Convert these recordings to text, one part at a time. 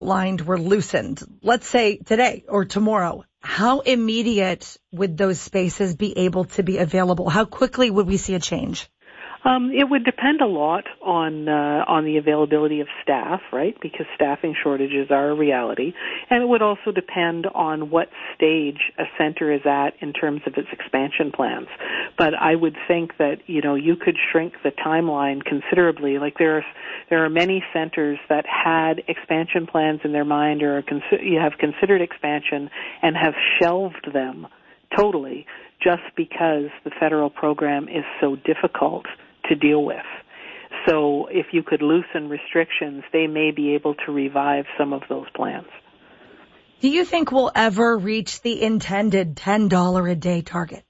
lined were loosened, let's say today or tomorrow, how immediate would those spaces be able to be available? How quickly would we see a change? It would depend a lot on the availability of staff, right? Because staffing shortages are a reality. And it would also depend on what stage a center is at in terms of its expansion plans. But I would think that, you could shrink the timeline considerably. Like there are many centers that had expansion plans in their mind or have considered expansion and have shelved them totally just because the federal program is so difficult to deal with. So if you could loosen restrictions, they may be able to revive some of those plans. Do you think we'll ever reach the intended $10 a day target?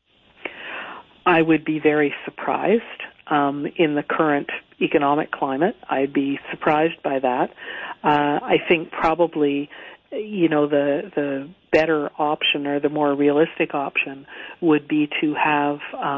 I would be very surprised in the current economic climate. I'd be surprised by that. I think probably the better option or the more realistic option would be to have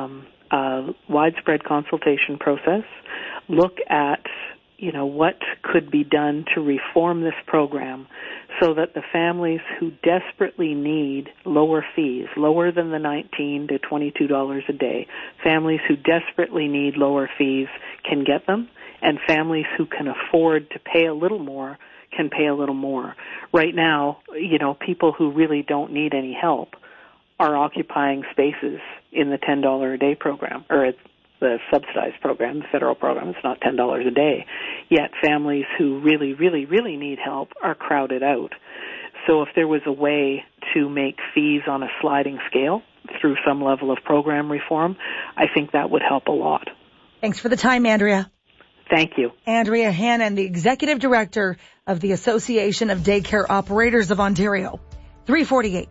a widespread consultation process, look at, what could be done to reform this program so that the families who desperately need lower fees, lower than the $19 to $22 a day, families who desperately need lower fees can get them, and families who can afford to pay a little more can pay a little more. Right now, people who really don't need any help are occupying spaces in the $10 a day program, or the subsidized program, the federal program. It's not $10 a day. Yet families who really, really, really need help are crowded out. So if there was a way to make fees on a sliding scale through some level of program reform, I think that would help a lot. Thanks for the time, Andrea. Thank you. Andrea Hannon, the Executive Director of the Association of Daycare Operators of Ontario. 3:48.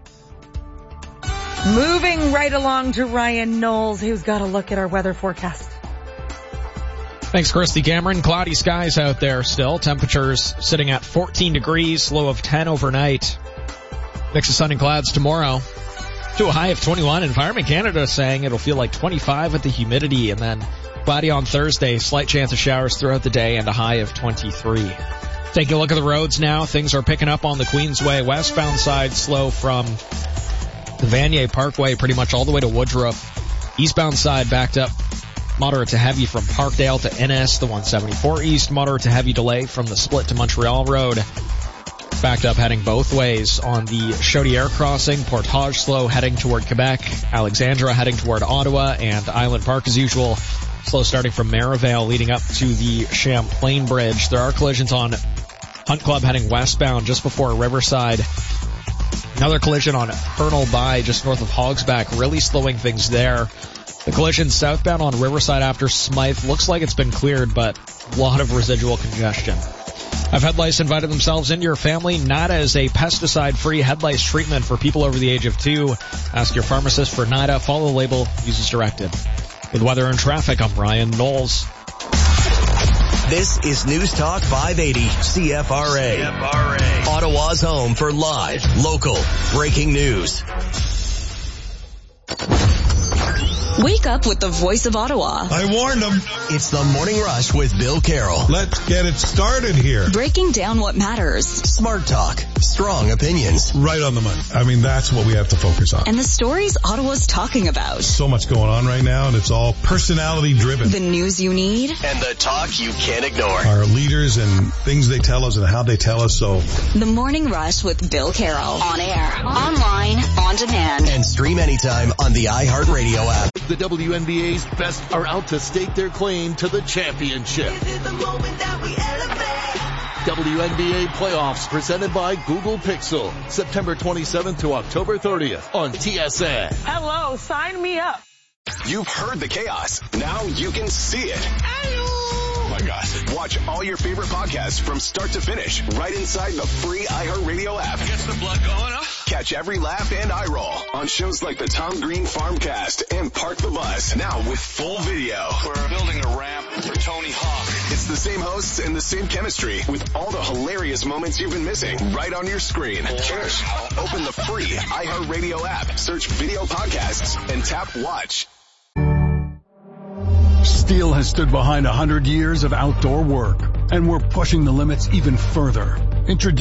Moving right along to Ryan Knowles, who's got a look at our weather forecast. Thanks, Christy Cameron. Cloudy skies out there still. Temperatures sitting at 14 degrees, low of 10 overnight. Mix of sun and clouds tomorrow to a high of 21. Environment Canada saying it'll feel like 25 with the humidity, and then cloudy on Thursday, slight chance of showers throughout the day, and a high of 23. Taking a look at the roads now. Things are picking up on the Queensway westbound side, slow from the Vanier Parkway pretty much all the way to Woodruff. Eastbound side backed up moderate to heavy from Parkdale to Ennis. The 174 East moderate to heavy delay from the split to Montreal Road. Backed up heading both ways on the Chaudière crossing. Portage slow heading toward Quebec. Alexandra heading toward Ottawa, and Island Park as usual slow starting from Merivale leading up to the Champlain Bridge. There are collisions on Hunt Club heading westbound just before Riverside. Another collision on Hernal Bay just north of Hogsback, really slowing things there. The collision southbound on Riverside after Smythe looks like it's been cleared, but a lot of residual congestion. Have head lice invited themselves into your family? NIDA is a pesticide-free head lice treatment for people over the age of 2. Ask your pharmacist for NIDA. Follow the label. Use as directed. With weather and traffic, I'm Ryan Knowles. This is News Talk 580 CFRA. Ottawa's home for live, local, breaking news. Wake up with the voice of Ottawa. I warned them. It's the Morning Rush with Bill Carroll. Let's get it started here. Breaking down what matters. Smart talk. Strong opinions. Right on the money. I mean, that's what we have to focus on. And the stories Ottawa's talking about. So much going on right now, and it's all personality driven. The news you need. And the talk you can't ignore. Our leaders and things they tell us and how they tell us so. The Morning Rush with Bill Carroll. On air, online, on demand. And stream anytime on the iHeartRadio app. The WNBA's best are out to stake their claim to the championship. WNBA playoffs presented by Google Pixel. September 27th to October 30th on TSN. Hello, sign me up. You've heard the chaos. Now you can see it. Oh my gosh. Watch all your favorite podcasts from start to finish right inside the free iHeartRadio app. Gets the blood going, huh? Catch every laugh and eye roll on shows like the Tom Green Farmcast and Park the Bus. Now with full video. We're building a ramp for Tony Hawk. It's the same hosts and the same chemistry with all the hilarious moments you've been missing right on your screen. Just open the free iHeartRadio app, search video podcasts, and tap watch. Steel has stood behind 100 years of outdoor work, and we're pushing the limits even further. Introduce